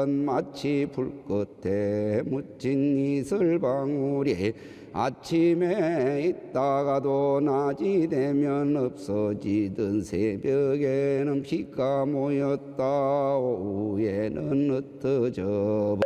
것 마치 불끝에 묻힌 이슬방울이 아침에 있다가도 낮이 되면 없어지던 새벽에는 비가 모였다 오후에는 흩어져